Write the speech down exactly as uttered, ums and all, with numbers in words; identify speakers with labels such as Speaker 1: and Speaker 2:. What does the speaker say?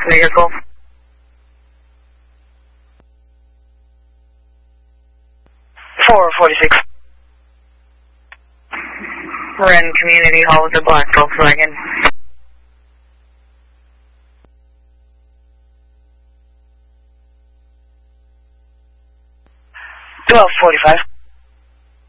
Speaker 1: vehicle. four forty-six. Ren Community Hall with the black Volkswagen. twelve forty-five.